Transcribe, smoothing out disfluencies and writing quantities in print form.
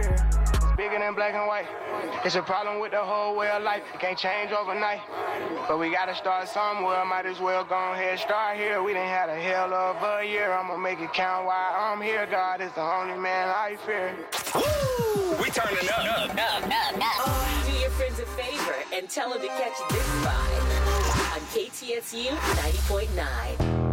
here. It's bigger than black and white. It's a problem with the whole way of life. It can't change overnight. But we gotta start somewhere. Might as well go ahead, start here. We done had a hell of a year. I'ma make it count while I'm here. God is the only man I fear. Woo! We turning up. Do your friends a favor and tell them to catch this vibe on KTSU 90.9.